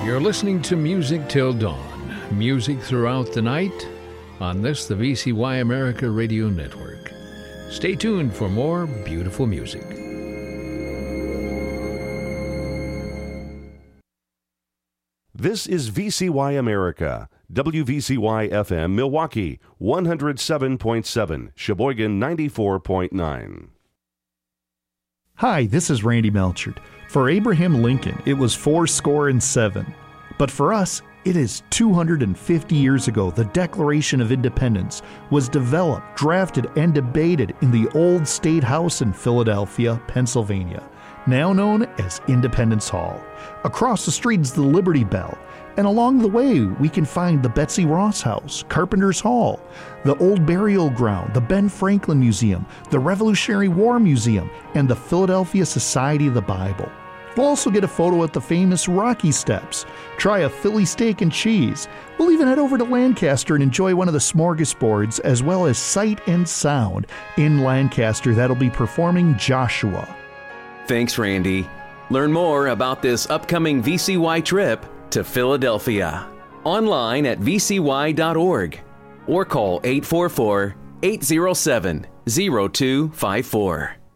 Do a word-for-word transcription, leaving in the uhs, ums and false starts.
You're listening to Music Till Dawn. Music throughout the night on this, the V C Y America Radio Network. Stay tuned for more beautiful music. This is V C Y America, W V C Y F M Milwaukee, one oh seven point seven, Sheboygan ninety-four point nine. Hi, this is Randy Melchert. For Abraham Lincoln, it was four score and seven. But for us, it is two hundred fifty years ago the Declaration of Independence was developed, drafted, and debated in the old State House in Philadelphia, Pennsylvania, now known as Independence Hall. Across the street is the Liberty Bell, and along the way we can find the Betsy Ross House, Carpenter's Hall, the Old Burial Ground, the Ben Franklin Museum, the Revolutionary War Museum, and the Philadelphia Society of the Bible. We'll also get a photo at the famous Rocky Steps, try a Philly steak and cheese. We'll even head over to Lancaster and enjoy one of the smorgasbords, as well as Sight and Sound in Lancaster that'll be performing Joshua. Thanks, Randy. Learn more about this upcoming V C Y trip to Philadelphia online at v c y dot org or call eight four four, eight oh seven, oh two five four.